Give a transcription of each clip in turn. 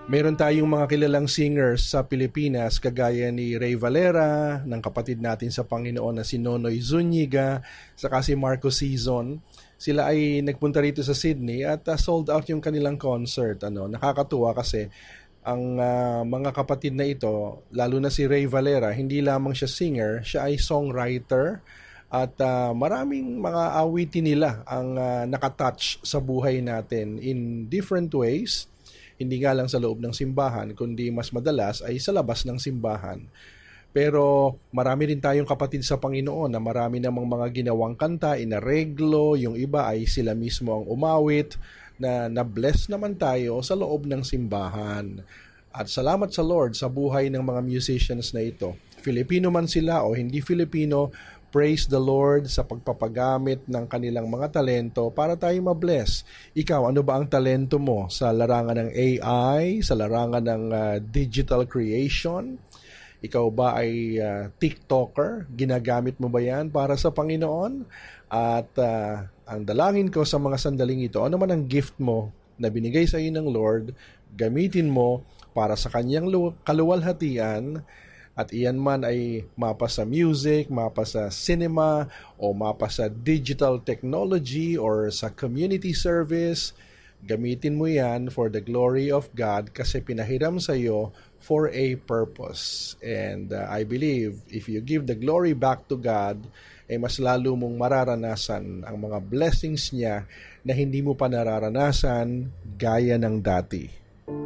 Meron tayong mga kilalang singers sa Pilipinas kagaya ni Ray Valera, ng kapatid natin sa Panginoon na si Nonoy Zuniga, saka si Marco Season. Sila ay nagpunta rito sa Sydney at sold out yung kanilang concert. Nakakatuwa kasi ang mga kapatid na ito, lalo na si Ray Valera, hindi lamang siya singer, siya ay songwriter at maraming mga awitin nila ang nakatouch sa buhay natin in different ways. Hindi nga lang sa loob ng simbahan, kundi mas madalas ay sa labas ng simbahan. Pero marami rin tayong kapatid sa Panginoon na marami namang mga ginawang kanta, inareglo, yung iba ay sila mismo ang umawit, na na-bless naman tayo sa loob ng simbahan. At salamat sa Lord sa buhay ng mga musicians na ito. Filipino man sila o hindi Filipino, praise the Lord sa pagpapagamit ng kanilang mga talento para tayo ma-bless. Ikaw, ano ba ang talento mo sa larangan ng AI, sa larangan ng digital creation? Ikaw ba ay TikToker? Ginagamit mo ba yan para sa Panginoon? At ang dalangin ko sa mga sandaling ito, ano man ang gift mo na binigay sa iyo ng Lord, gamitin mo para sa kanyang kaluwalhatian. At iyan man ay mapa sa music, mapa sa cinema, o mapa sa digital technology or sa community service. Gamitin mo yan for the glory of God kasi pinahiram sa iyo for a purpose. And I believe if you give the glory back to God, ay mas lalo mong mararanasan ang mga blessings niya na hindi mo pa nararanasan gaya ng dati.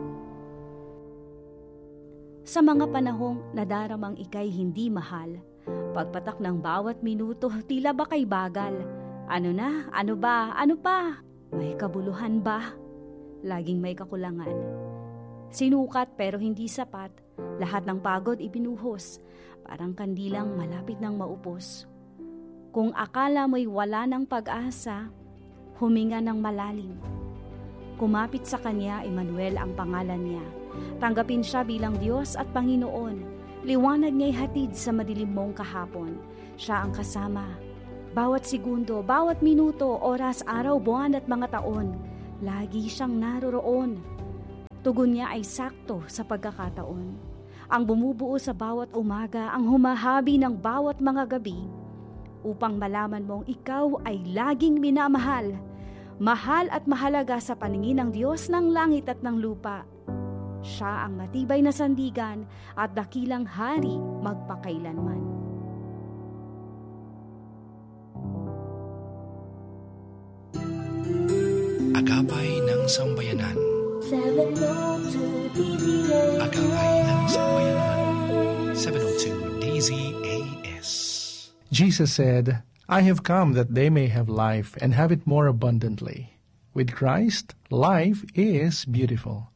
Sa mga panahong nadaramang ika'y hindi mahal, pagpatak ng bawat minuto tila ba kay bagal. Ano na? Ano ba? Ano pa? May kabuluhan ba? Laging may kakulangan. Sinukat pero hindi sapat, lahat ng pagod ibinuhos, parang kandilang malapit ng maupos. Kung akala mo'y wala ng pag-asa, huminga ng malalim. Kumapit sa kanya, Emmanuel ang pangalan niya. Tanggapin siya bilang Diyos at Panginoon. Liwanag niya'y hatid sa madilim mong kahapon. Siya ang kasama. Bawat segundo, bawat minuto, oras, araw, buwan at mga taon, lagi siyang naroroon. Tugon niya ay sakto sa pagkakataon. Ang bumubuo sa bawat umaga, ang humahabi ng bawat mga gabi, upang malaman mong ikaw ay laging minamahal. Mahal at mahalaga sa paningin ng Diyos ng langit at ng lupa. Siya ang matibay na sandigan at dakilang hari magpakailanman. Agapay ng Sambayanan. 702 DZAS. Agapay ng Sambayanan. 702 DZAS. Jesus said, I have come that they may have life and have it more abundantly. With Christ, life is beautiful.